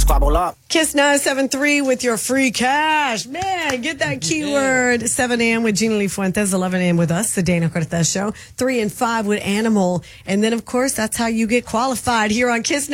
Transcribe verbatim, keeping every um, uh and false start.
squabble up. Kiss nine seven three with your free cash. Man, get that keyword. seven a.m. with Gina Lee Fuentes, eleven a.m. with us, the Dana Cortez Show, three and five with Animal. And then, of course, that's how you get qualified here on Kiss